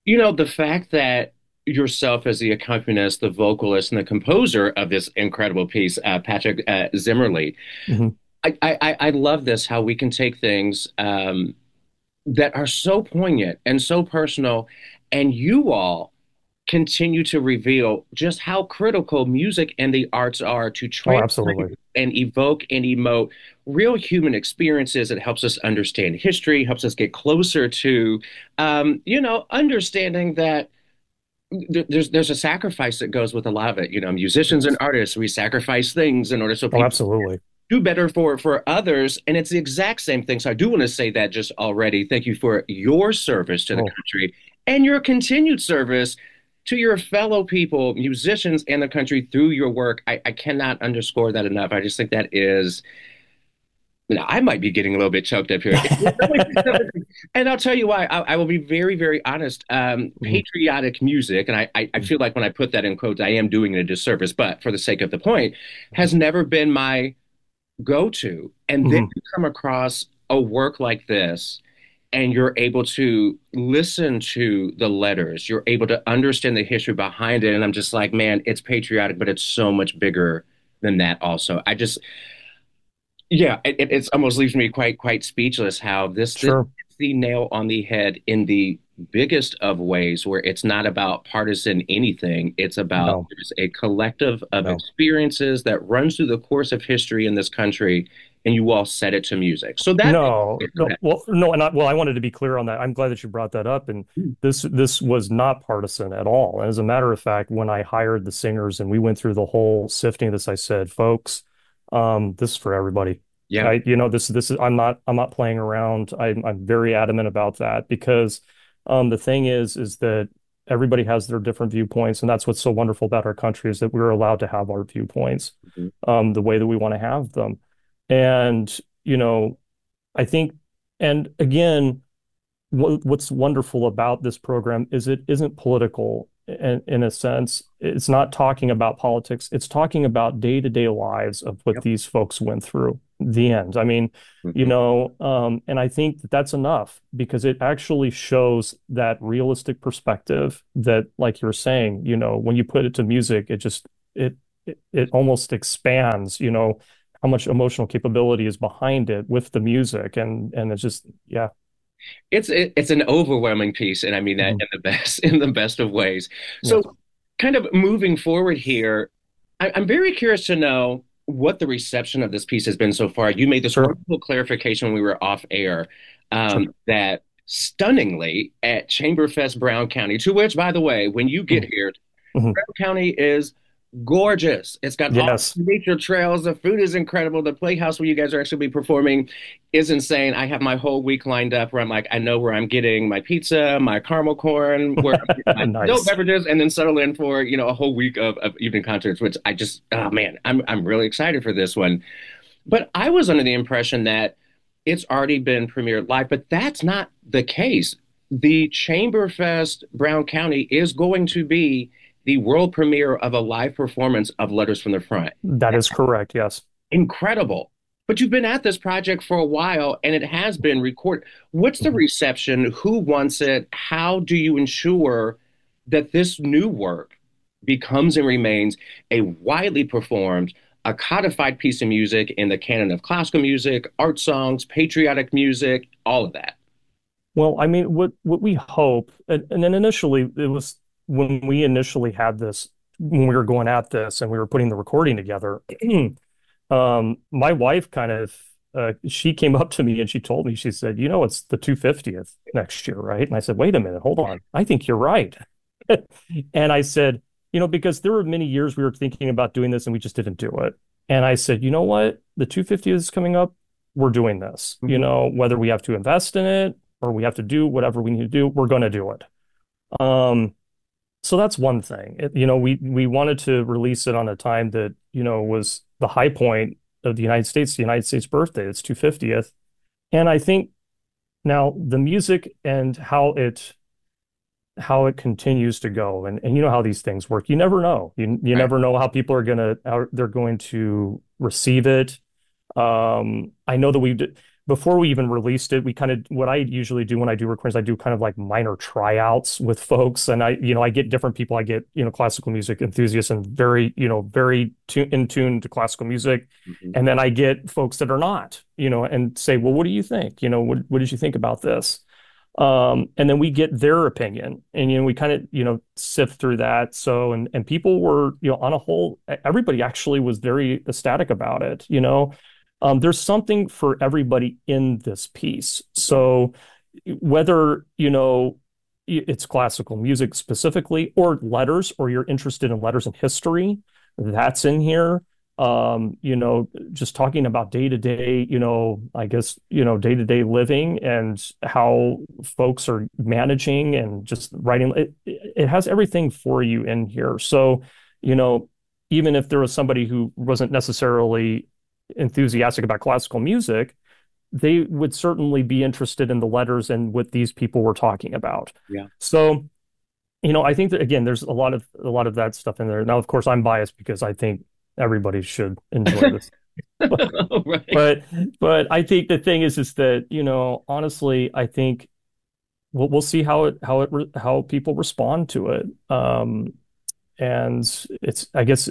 The fact that yourself as the accompanist, the vocalist, and the composer of this incredible piece, Patrick Zimmerly, Mhm. I love this, how we can take things that are so poignant and so personal, and you all continue to reveal just how critical music and the arts are to Oh, translate absolutely. and evoke and emote real human experiences. It helps us understand history, helps us get closer to, understanding that there's a sacrifice that goes with a lot of it. Musicians and Yes. artists, we sacrifice things in order so Oh, people absolutely. do better for others, and it's the exact same thing. So I do want to say that just already. Thank you for your service to the Oh, country and your continued service to your fellow people, musicians, and the country through your work. I cannot underscore that enough. I just think that is, I might be getting a little bit choked up here. And I'll tell you why. I will be very, very honest. mhm, Patriotic music, and I mhm. feel like when I put that in quotes, I am doing it a disservice, but for the sake of the point, has never been my go to. And then Mhm. you come across a work like this, and you're able to listen to the letters, you're able to understand the history behind it. And I'm just like, man, it's patriotic, but it's so much bigger than that, also. Yeah, it's almost leaves me quite speechless how this Sure. hits the nail on the head in the biggest of ways, where it's not about partisan anything. It's about No, there's a collective of no. experiences that runs through the course of history in this country, and you all set it to music. So that, No, go no. ahead. Well, no, and I wanted to be clear on that. I'm glad that you brought that up. And this was not partisan at all. And as a matter of fact, when I hired the singers and we went through the whole sifting of this, I said, folks, this is for everybody. Yeah, This is I'm not playing around. I'm very adamant about that because the thing is that everybody has their different viewpoints, and that's what's so wonderful about our country is that we're allowed to have our viewpoints mhm, the way that we want to have them. And you know, I think, and again, what's wonderful about this program is it isn't political in a sense. It's not talking about politics. It's talking about day-to-day lives of what yep, these folks went through. The end. I mean, mhm, and I think that that's enough because it actually shows that realistic perspective that, like you're saying, when you put it to music, it almost expands, how much emotional capability is behind it with the music, and it's just, yeah. it's an overwhelming piece, and I mean that Mhm. in the best in the best of ways. So, Yes. kind of moving forward here, I'm very curious to know what the reception of this piece has been so far. You made this Sure. wonderful clarification when we were off air, Sure. that stunningly at Chamberfest Brown County, to which, by the way, when you get Mhm. here, Mhm. Brown County is gorgeous. It's got all Yes. the nature trails. The food is incredible. The playhouse where you guys are actually be performing is insane. I have my whole week lined up where I'm like, I know where I'm getting my pizza, my caramel corn, where I'm getting my adult Nice. beverages, and then settle in for, a whole week of evening concerts, which I just, oh man, I'm really excited for this one. But I was under the impression that it's already been premiered live, but that's not the case. The Chamberfest Brown County is going to be the world premiere of a live performance of Letters from the Front. That is correct. Yes. Incredible. But you've been at this project for a while and it has been recorded. What's the Mhm. reception? Who wants it? How do you ensure that this new work becomes and remains a widely performed, a codified piece of music in the canon of classical music, art songs, patriotic music, all of that? Well, I mean, what we hope, and then initially it was when we initially had this, when we were going at this and we were putting the recording together, my wife kind of she came up to me and she told me, she said, it's the 250th next year, right? And I said, wait a minute, hold on. I think you're right. And I said, because there were many years we were thinking about doing this and we just didn't do it. And I said, you know what? The 250th is coming up. We're doing this. Mhm. Whether we have to invest in it or we have to do whatever we need to do, we're going to do it. Um, so that's one thing. We wanted to release it on a time that, was the high point of the United States birthday. It's 250th. And I think now the music and how it continues to go, and you know how these things work. You never know. You Right. never know how people are gonna how they're going to receive it. I know that before we even released it, we kind of what I usually do when I do recordings, I do kind of like minor tryouts with folks, and I get different people. I get classical music enthusiasts and very in tune to classical music, Mhm. and then I get folks that are not, and say, well, what do you think? What did you think about this? And then we get their opinion, and we kind of sift through that. So and people were on a whole, everybody actually was very ecstatic about it. There's something for everybody in this piece. So whether it's classical music specifically or letters, or you're interested in letters and history, that's in here. Just talking about day to day, I guess, day to day living and how folks are managing and just writing. It has everything for you in here. So, you know, even if there was somebody who wasn't necessarily enthusiastic about classical music, they would certainly be interested in the letters and what these people were talking about. Yeah. So, I think that again, there's a lot of that stuff in there. Now, of course, I'm biased because I think everybody should enjoy this. But Right. but but I think the thing is that, honestly, I think we'll see how people respond to it. And it's I guess,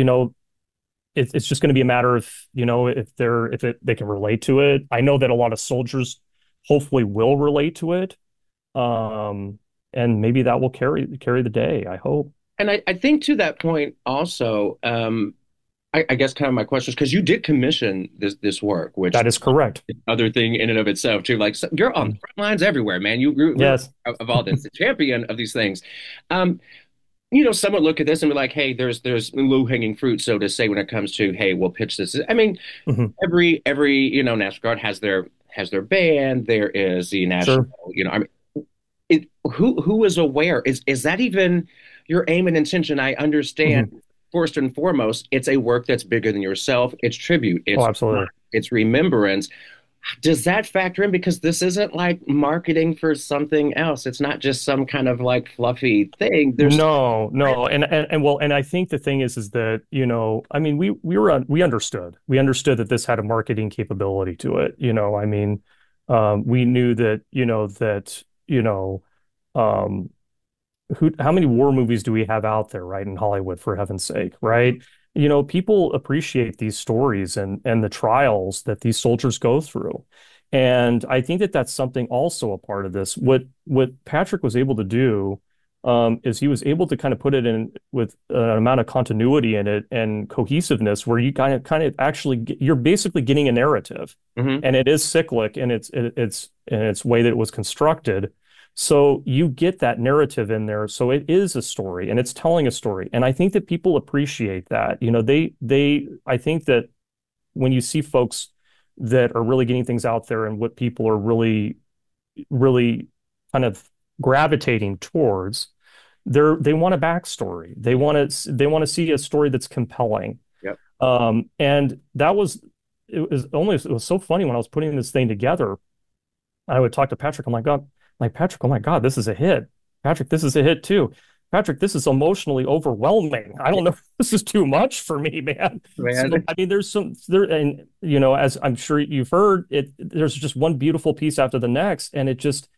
it's just going to be a matter of, if they can relate to it. I know that a lot of soldiers hopefully will relate to it. Um, and maybe that will carry the day, I hope. And I think to that point also, I guess kind of my question is because you did commission this work, which That is correct. other thing in and of itself too. Like so you're on the front lines everywhere, man. You really Yes. of all this, the champion of these things. Um, some would look at this and be like, "Hey, there's low-hanging fruit, so to say, when it comes to, hey, we'll pitch this." I mean, Mhm. every National Guard has their band. There is the national, Sure. I mean, who is aware? Is that even your aim and intention? I understand. Mhm. First and foremost, it's a work that's bigger than yourself. It's tribute. Oh, It's absolutely. it's remembrance. Does that factor in? Because this isn't like marketing for something else. It's not just some kind of like fluffy thing. There's No, no. And well, and I think the thing is that, I mean, we understood that this had a marketing capability to it. I mean, we knew that, um, how many war movies do we have out there, right, in Hollywood, for heaven's sake, right? People appreciate these stories and the trials that these soldiers go through. And I think that that's something also a part of this. What Patrick was able to do, is he was able to kind of put it in with an amount of continuity in it and cohesiveness, where you kind of actually you're basically getting a narrative, Mhm. and it is cyclic in its way that it was constructed. So you get that narrative in there. So it is a story and it's telling a story. And I think that people appreciate that. I think that when you see folks that are really getting things out there and what people are really, really kind of gravitating towards, they want a backstory. They want to see a story that's compelling. Yep. And it was so funny when I was putting this thing together. I would talk to Patrick. I'm like, Patrick, oh my God, this is a hit. Patrick, this is a hit too. Patrick, this is emotionally overwhelming. I don't know if this is too much for me, man. So, Man. I mean, and as I'm sure you've heard, there's just one beautiful piece after the next, and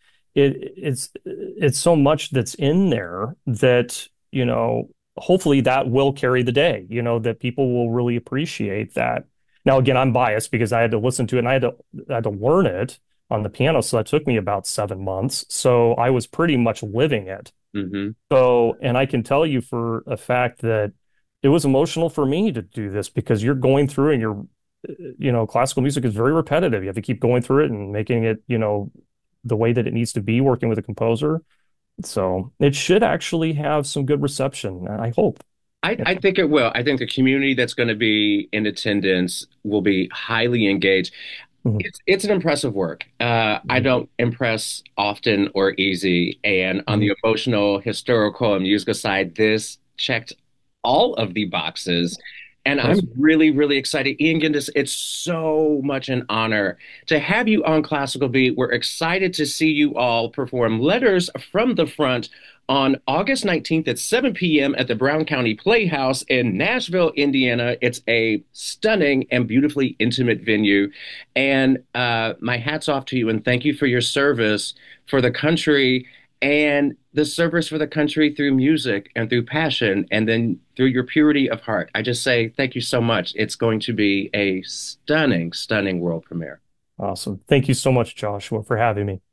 it's so much that's in there that, hopefully that will carry the day, that people will really appreciate that. Now, again, I'm biased because I had to listen to it and I had to learn it on the piano. So that took me about 7 months. So I was pretty much living it. Hmm. So, and I can tell you for a fact that it was emotional for me to do this because you're going through and classical music is very repetitive. You have to keep going through it and making it, the way that it needs to be, working with a composer. So it should actually have some good reception, I hope. I think it will. I think the community that's going to be in attendance will be highly engaged. Mhm. It's an impressive work. I Mhm. don't impress often or easy. And on Mhm. the emotional, historical, and musical side, this checked all of the boxes. And I'm Yes. really, really excited. Ian Gindis, it's so much an honor to have you on Classical Beat. We're excited to see you all perform Letters from the Front on August 19th at 7 p.m. at the Brown County Playhouse in Nashville, Indiana. It's a stunning and beautifully intimate venue. And my hat's off to you and thank you for your service for the country and the service for the country through music and through passion and then through your purity of heart. I just say thank you so much. It's going to be a stunning, stunning world premiere. Awesome. Thank you so much, Joshua, for having me.